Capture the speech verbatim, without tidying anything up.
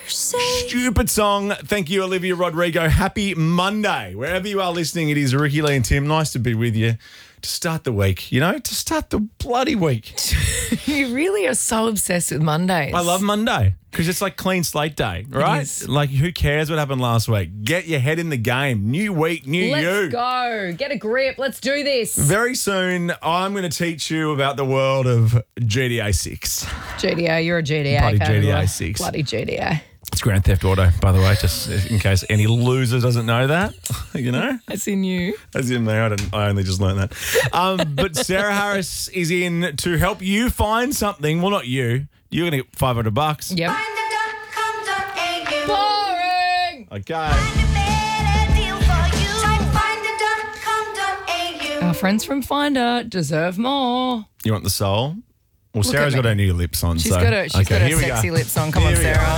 Stupid song. Thank you, Olivia Rodrigo. Happy Monday. Wherever you are listening, it is Ricky, Lee and Tim. Nice to be with you to start the week, you know, to start the bloody week. You really are so obsessed with Mondays. I love Monday because it's like clean slate day, right? is. Like, who cares what happened last week? Get your head in the game. New week, new Let's you. go. Get a grip. Let's do this. Very soon, I'm going to teach you about the world of G T A six. G D A, you're a G D A. Bloody fan, G T A boy. six. Bloody G D A. It's Grand Theft Auto, by the way, just in case any loser doesn't know that, you know? As in you. As in me, I, didn't, I only just learned that. Um, but Sarah Harris is in to help you find something. Well, not you. You're going to get five hundred bucks. Yep. Boring. Okay. Our friends from Finder deserve more. You want the soul? Well, Look Sarah's at got me. her new lips on. She's so. got her, she's okay, got her here we go. sexy lips on. Come Here on, we go. Sarah.